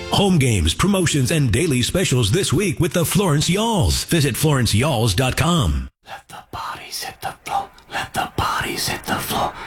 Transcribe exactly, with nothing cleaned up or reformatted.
Home games, promotions, and daily specials this week with the Florence Y'alls. Visit Florence Y'alls dot com. Let the bodies hit the